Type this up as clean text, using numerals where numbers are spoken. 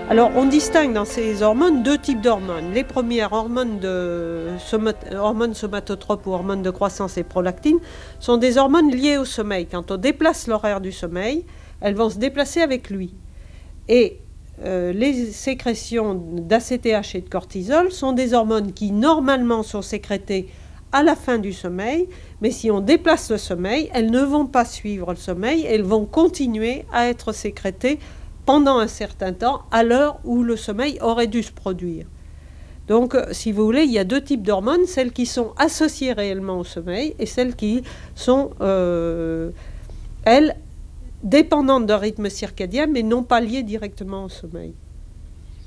Alors, on distingue dans ces hormones deux types d'hormones. Les premières, hormones somatotropes ou hormones de croissance et prolactine, sont des hormones liées au sommeil. Quand on déplace l'horaire du sommeil, elles vont se déplacer avec lui. Et les sécrétions d'ACTH et de cortisol sont des hormones qui, normalement, sont sécrétées à la fin du sommeil, mais si on déplace le sommeil, elles ne vont pas suivre le sommeil, elles vont continuer à être sécrétées pendant un certain temps, à l'heure où le sommeil aurait dû se produire. Donc, si vous voulez, il y a deux types d'hormones, celles qui sont associées réellement au sommeil et celles qui sont, elles, dépendantes d'un rythme circadien, mais non pas liées directement au sommeil.